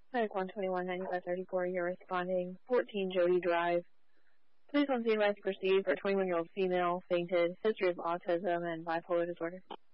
Medic 121-9534, you're responding. 14 Jody Drive. Please on scene advice proceed for a 21-year-old female, fainted, history of autism and bipolar disorder.